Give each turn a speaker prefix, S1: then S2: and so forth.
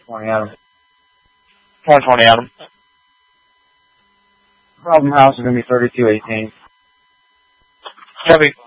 S1: 20 Adam.
S2: 2020 Adam.
S1: Problem house is going to be 3218.
S2: Copy.